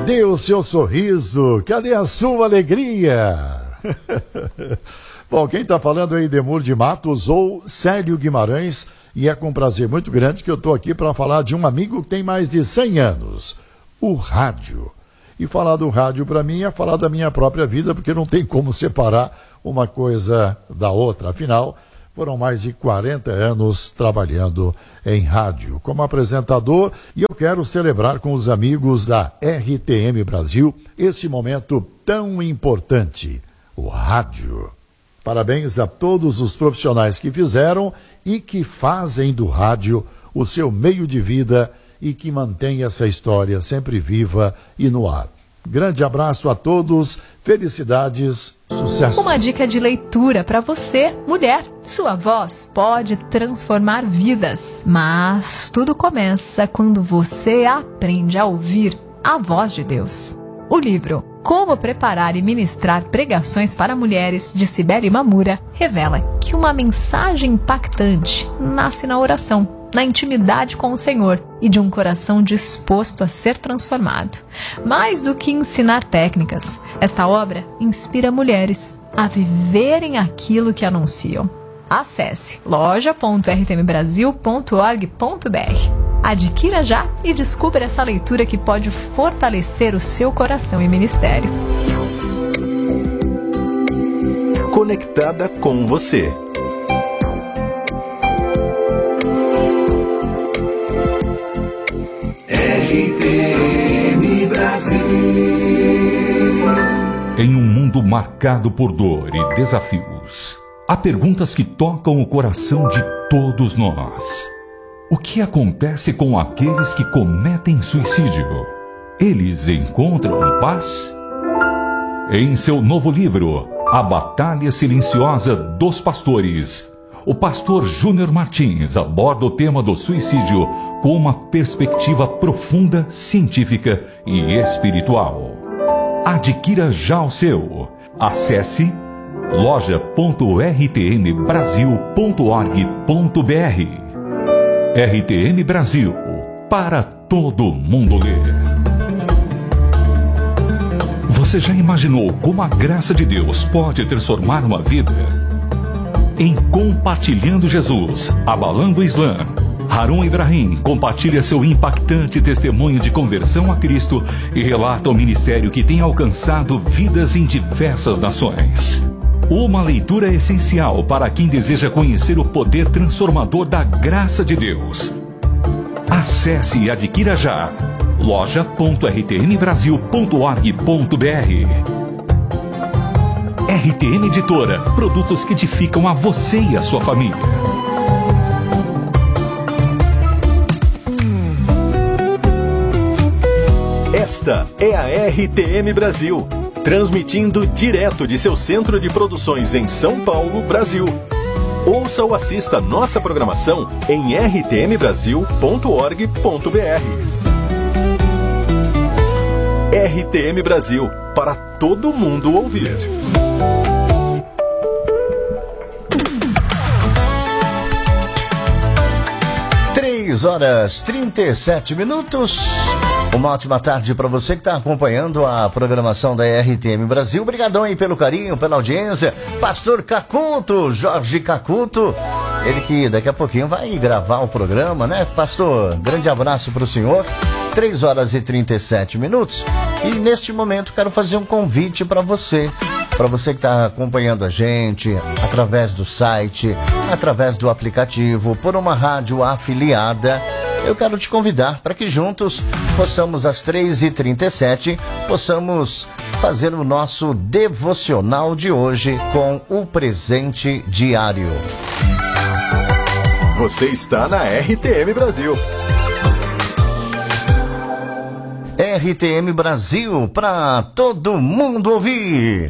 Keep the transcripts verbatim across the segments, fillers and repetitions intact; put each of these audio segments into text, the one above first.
Cadê o seu sorriso? Cadê a sua alegria? Bom, quem está falando é Idemur de Matos ou Célio Guimarães, e é com prazer muito grande que eu estou aqui para falar de um amigo que tem mais de cem anos, o rádio. E falar do rádio para mim é falar da minha própria vida, porque não tem como separar uma coisa da outra. Afinal, foram mais de quarenta anos trabalhando em rádio como apresentador, e eu quero celebrar com os amigos da R T M Brasil esse momento tão importante, o rádio. Parabéns a todos os profissionais que fizeram e que fazem do rádio o seu meio de vida e que mantém essa história sempre viva e no ar. Grande abraço a todos, felicidades, sucesso. Uma dica de leitura para você, mulher. Sua voz pode transformar vidas, mas tudo começa quando você aprende a ouvir a voz de Deus. O livro Como Preparar e Ministrar Pregações para Mulheres, de Cibele Mamura, revela que uma mensagem impactante nasce na oração, na intimidade com o Senhor e de um coração disposto a ser transformado. Mais do que ensinar técnicas, esta obra inspira mulheres a viverem aquilo que anunciam. Acesse loja ponto r t m brasil ponto org ponto b r. Adquira já e descubra essa leitura que pode fortalecer o seu coração e ministério. Conectada com você. R T M Brasil. Em um mundo marcado por dor e desafios, há perguntas que tocam o coração de todos nós. O que acontece com aqueles que cometem suicídio? Eles encontram paz? Em seu novo livro, A Batalha Silenciosa dos Pastores, o pastor Júnior Martins aborda o tema do suicídio com uma perspectiva profunda, científica e espiritual. Adquira já o seu. Acesse loja ponto r t m brasil ponto org ponto b r. R T M Brasil, para todo mundo ler. Você já imaginou como a graça de Deus pode transformar uma vida? Em Compartilhando Jesus, Abalando o Islã, Harun Ibrahim compartilha seu impactante testemunho de conversão a Cristo e relata o ministério que tem alcançado vidas em diversas nações. Uma leitura essencial para quem deseja conhecer o poder transformador da graça de Deus. Acesse e adquira já loja ponto r t m brasil ponto org ponto b r. R T M Editora, produtos que edificam a você e a sua família. Esta é a R T M Brasil, transmitindo direto de seu centro de produções em São Paulo, Brasil. Ouça ou assista nossa programação em r t m brasil ponto org ponto b r. R T M Brasil, para todo mundo ouvir. três horas e trinta e sete minutos. Uma ótima tarde para você que está acompanhando a programação da R T M Brasil. Obrigadão aí pelo carinho, pela audiência. Pastor Cacuto, Jorge Cacuto, ele que daqui a pouquinho vai gravar o programa, né? Pastor, grande abraço para o senhor. três horas e trinta e sete minutos. E neste momento quero fazer um convite para você. Para você que está acompanhando a gente através do site, através do aplicativo, por uma rádio afiliada, eu quero te convidar para que juntos possamos, às três e trinta e sete, possamos fazer o nosso devocional de hoje com o presente diário. Você está na R T M Brasil. R T M Brasil, para todo mundo ouvir.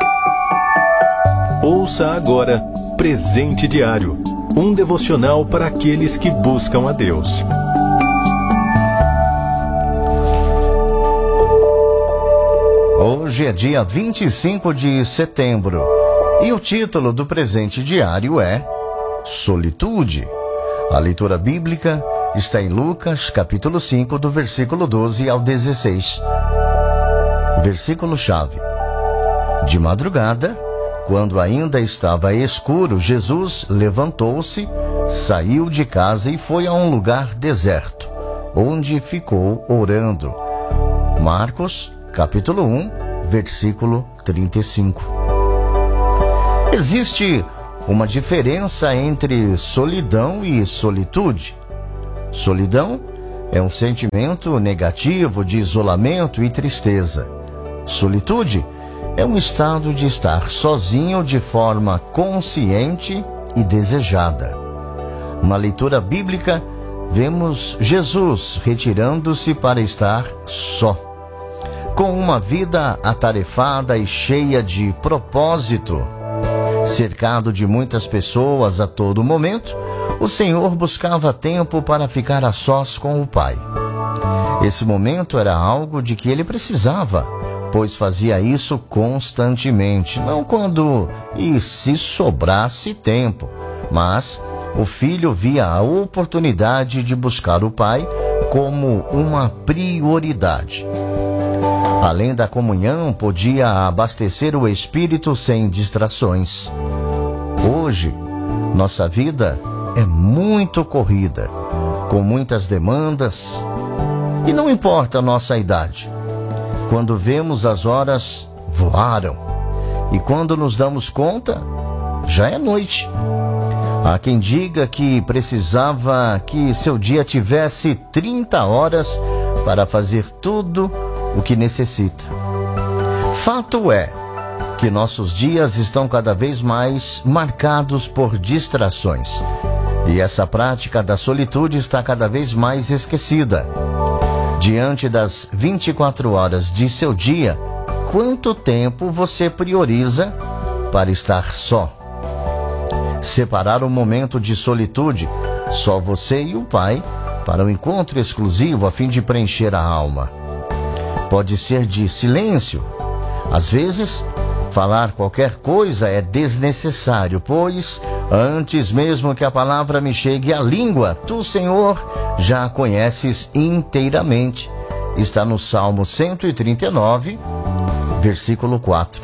Ouça agora Presente Diário, um devocional para aqueles que buscam a Deus. Hoje é dia vinte e cinco de setembro e o título do presente diário é Solitude. A leitura bíblica está em Lucas, capítulo cinco, do versículo doze ao dezesseis. Versículo-chave. De madrugada, quando ainda estava escuro, Jesus levantou-se, saiu de casa e foi a um lugar deserto, onde ficou orando. Marcos, capítulo um, versículo trinta e cinco. Existe uma diferença entre solidão e solitude. Solidão é um sentimento negativo de isolamento e tristeza. Solitude é um estado de estar sozinho de forma consciente e desejada. Na leitura bíblica, vemos Jesus retirando-se para estar só. Com uma vida atarefada e cheia de propósito, cercado de muitas pessoas a todo momento, o Senhor buscava tempo para ficar a sós com o Pai. Esse momento era algo de que ele precisava, pois fazia isso constantemente, não quando e se sobrasse tempo, mas o filho via a oportunidade de buscar o Pai como uma prioridade. Além da comunhão, podia abastecer o espírito sem distrações. Hoje, nossa vida é muito corrida, com muitas demandas, e não importa a nossa idade. Quando vemos, as horas voaram, e quando nos damos conta, já é noite. Há quem diga que precisava que seu dia tivesse trinta horas para fazer tudo o que necessita. Fato é que nossos dias estão cada vez mais marcados por distrações, e essa prática da solitude está cada vez mais esquecida. Diante das vinte e quatro horas de seu dia, quanto tempo você prioriza para estar só? Separar um momento de solitude, só você e o Pai, para um encontro exclusivo a fim de preencher a alma. Pode ser de silêncio. Às vezes, falar qualquer coisa é desnecessário, pois, antes mesmo que a palavra me chegue à língua, tu, Senhor, já a conheces inteiramente. Está no Salmo cento e trinta e nove, versículo quatro.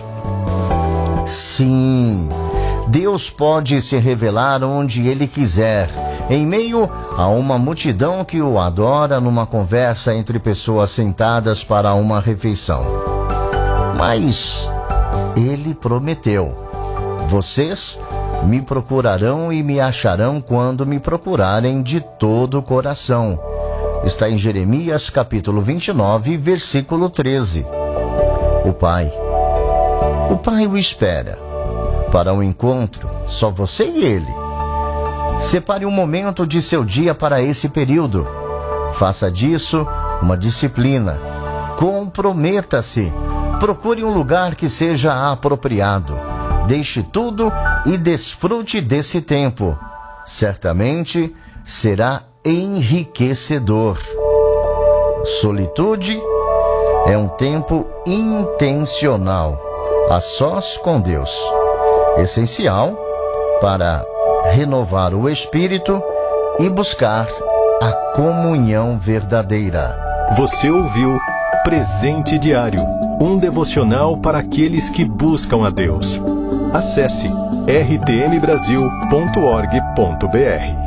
Sim, Deus pode se revelar onde Ele quiser, em meio a uma multidão que o adora numa conversa entre pessoas sentadas para uma refeição. Mas Ele prometeu: vocês me procurarão e me acharão quando me procurarem de todo o coração. Está em Jeremias capítulo vinte e nove, versículo treze. O Pai. O Pai o espera. Para um encontro, só você e Ele. Separe um momento de seu dia para esse período. Faça disso uma disciplina. Comprometa-se. Procure um lugar que seja apropriado. Deixe tudo e desfrute desse tempo. Certamente será enriquecedor. Solitude é um tempo intencional, a sós com Deus, essencial para renovar o espírito e buscar a comunhão verdadeira. Você ouviu Presente Diário, um devocional para aqueles que buscam a Deus. Acesse r t m brasil ponto org ponto b r.